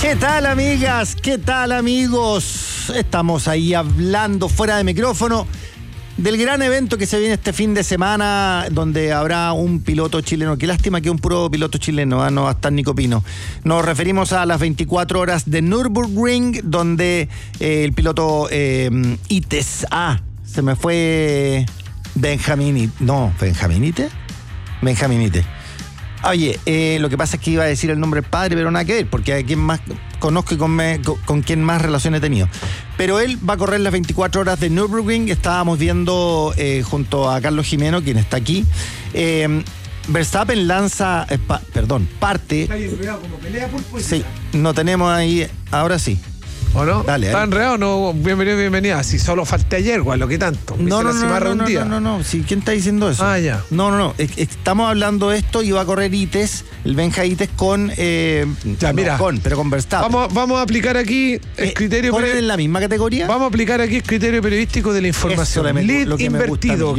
¿Qué tal, amigas? ¿Qué tal, amigos? Estamos ahí hablando fuera de micrófono del gran evento que se viene este fin de semana, donde habrá un piloto chileno. Qué lástima que un puro piloto chileno, no va a estar Nico Pino. Nos referimos a las 24 horas de Nürburgring, donde el piloto Ites. Se me fue Benjaminite. Oye, lo que pasa es que iba a decir el nombre del padre, pero nada que ver, porque a quien más conozco y con quien más relaciones he tenido. Pero él va a correr las 24 horas de Nürburgring. Estábamos viendo junto a Carlos Jimeno, quien está aquí. Verstappen lanza, parte. Está enredado como pelea por poesía. Sí, no tenemos ahí, ahora sí. ¿O no? Dale, ¿Está enredado? No, bienvenida. Si solo falté ayer, güey, lo que tanto. No. Sí, ¿quién está diciendo eso? Ya. No. Estamos hablando de esto y va a correr Ites, el Benja Ites con. Pero con Verstappen. Vamos a aplicar aquí el criterio. ¿Corren en la misma categoría? Vamos a aplicar aquí el criterio periodístico de la información. Lead invertido.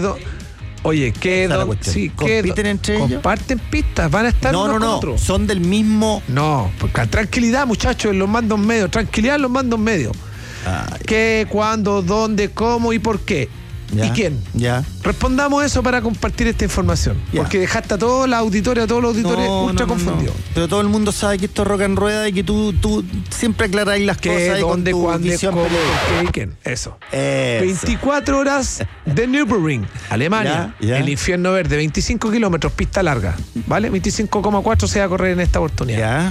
¿Compiten entre ellos? Comparten pistas, van a estar unos con otros. Son del mismo. No, porque tranquilidad, muchachos, en los mandos medios. Tranquilidad en los mandos medios. ¿Qué, cuándo, dónde, cómo y por qué? Ya, ¿y quién? Ya. Respondamos eso para compartir esta información. Ya. Porque dejaste a todos los auditores ultra confundidos. Pero todo el mundo sabe que esto es rock and rueda y que tú siempre aclaras ahí las ¿qué, cosas. dónde, con tu cuándo, visión cómo, periodística. qué y quién? Eso. 24 horas de Nürburgring, Alemania. Ya. El infierno verde, 25 kilómetros, pista larga. ¿Vale? 25,4 se va a correr en esta oportunidad. Ya.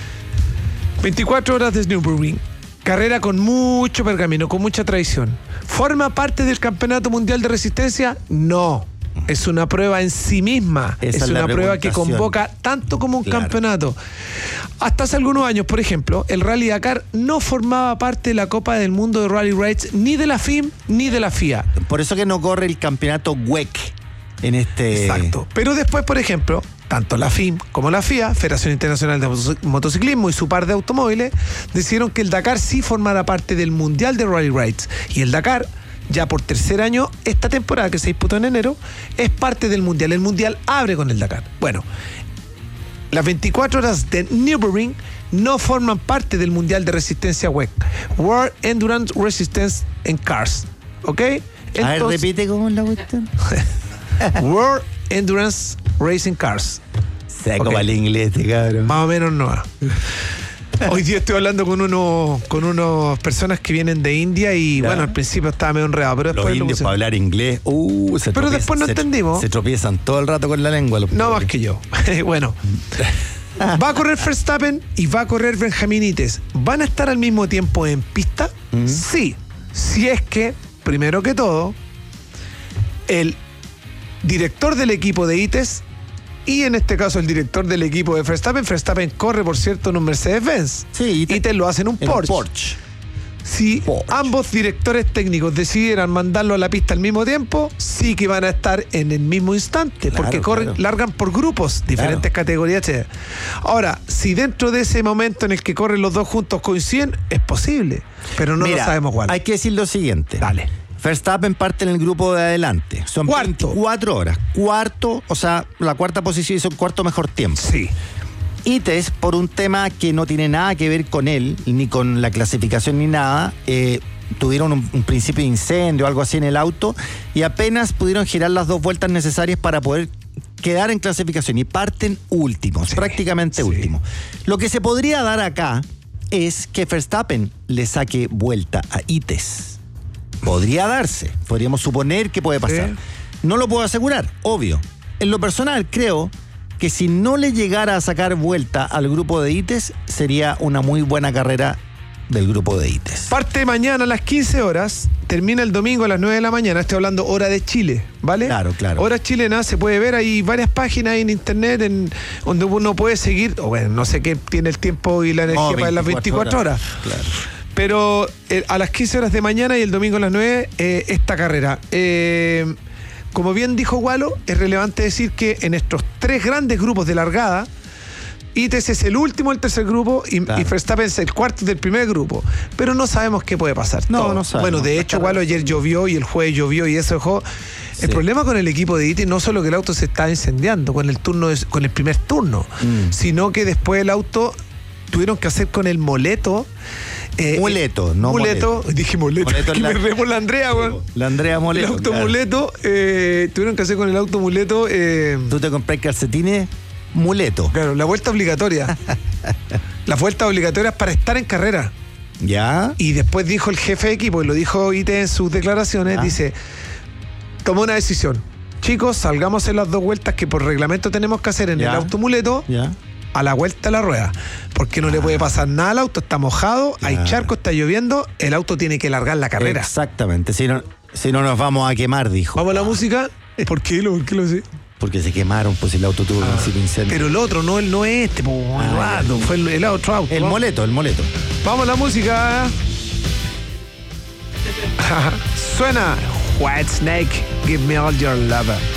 24 horas de Nürburgring. Carrera con mucho pergamino, con mucha tradición. ¿Forma parte del Campeonato Mundial de Resistencia? No. Es una prueba en sí misma. Esa es una prueba que preguntación. convoca tanto como un Claro. campeonato. Hasta hace algunos años, por ejemplo, el Rally Dakar no formaba parte de la Copa del Mundo de Rally Raids ni de la FIM ni de la FIA. Por eso que no corre el campeonato WEC en este. Exacto. Pero después, por ejemplo, tanto la FIM como la FIA, Federación Internacional de Motociclismo, y su par de automóviles, decidieron que el Dakar sí formara parte del Mundial de Rally Raids. Y el Dakar, ya por tercer año, esta temporada que se disputó en enero, es parte del Mundial. El Mundial abre con el Dakar. Bueno, las 24 horas de Nürburgring no forman parte del Mundial de Resistencia WEC, World Endurance Resistance in Cars. ¿Ok? A ver, repite cómo es la cuestión. World Endurance Racing Cars. Seco para el inglés, cabrón. Más o menos no. Hoy día estoy hablando con unas personas que vienen de India y Ya. bueno, al principio estaba medio enredado, pero después Los indios para hablar inglés, Pero después no entendimos. Se tropiezan todo el rato con la lengua. no más que yo. Bueno, va a correr Verstappen y va a correr Benjamin Ites. ¿Van a estar al mismo tiempo en pista? Sí. Si es que, primero que todo, el director del equipo de Ites y en este caso el director del equipo de Verstappen corre, por cierto, en un Mercedes-Benz. Sí, Ites lo hace en un Porsche. Si ambos directores técnicos decidieran mandarlo a la pista al mismo tiempo, sí que van a estar en el mismo instante, Claro, porque claro. largan por grupos, diferentes categorías. Etc. Ahora, si dentro de ese momento en el que corren los dos juntos coinciden, es posible, pero no lo sabemos cuál. Hay que decir lo siguiente. Dale. Verstappen parte en el grupo de adelante. Son Cuarto. 24 horas. Cuarto, o sea, la cuarta posición hizo el cuarto mejor tiempo. Sí. Ites, por un tema que no tiene nada que ver con él, ni con la clasificación ni nada, tuvieron un principio de incendio o algo así en el auto y apenas pudieron girar las 2 vueltas necesarias para poder quedar en clasificación y parten últimos, prácticamente últimos. Lo que se podría dar acá es que Verstappen le saque vuelta a Ites. Podría darse, podríamos suponer que puede pasar. Sí. No lo puedo asegurar, obvio. En lo personal creo que si no le llegara a sacar vuelta al grupo de Ites, sería una muy buena carrera del grupo de Ites. Parte mañana a las 15 horas, termina el domingo a las 9 de la mañana, estoy hablando hora de Chile, ¿vale? Claro. Hora chilena, se puede ver, hay varias páginas en internet donde uno puede seguir, o bueno, no sé qué tiene el tiempo y la energía para las 24 horas. Claro. Pero a las 15 horas de mañana y el domingo a las 9, esta carrera. Como bien dijo Gualo, es relevante decir que en estos 3 grandes grupos de largada, Ites es el último del tercer grupo y Verstappen es el cuarto del primer grupo. Pero no sabemos qué puede pasar. No sabemos. Bueno, de hecho, Gualo, ayer llovió y el jueves llovió y eso dejó. El problema con el equipo de Ites no solo que el auto se está incendiando con el primer turno, sino que después el auto tuvieron que hacer con el moleto. Muleto, no Muleto. Dije moleto. Moleto que es me re por la Andrea, weón. La Andrea Moleto. El auto claro. muleto. Tuvieron que hacer con el auto muleto. Tú te comprás calcetines muleto. Claro, la vuelta obligatoria. Las vueltas obligatorias para estar en carrera. ¿Ya? Y después dijo el jefe de equipo, y lo dijo IT en sus declaraciones, dice, tomó una decisión. Chicos, salgamos en las 2 vueltas que por reglamento tenemos que hacer en Ya. el auto muleto. ¿Ya? A la vuelta a la rueda, porque no le puede pasar nada al auto, está mojado, hay Claro. charco, está lloviendo, el auto tiene que largar la carrera. Exactamente. Si no nos vamos a quemar, dijo. Vamos a la música. ¿Por qué lo sé? Porque se quemaron, pues el auto tuvo un principio de incendio. Pero el otro, no es este, Eduardo, fue el otro auto. El moleto. Vamos a la música. Suena White Snake, Give Me All Your Love.